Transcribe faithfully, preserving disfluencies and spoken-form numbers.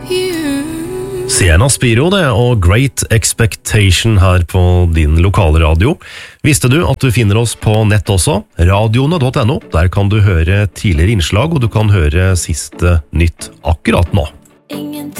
Sienna Spiro det, og Great Expectation her på din lokale radio. Visste du at du finner oss på nett også? radioene punktum no. Der kan du høre tidligere innslag, og du kan høre siste nytt akkurat nå.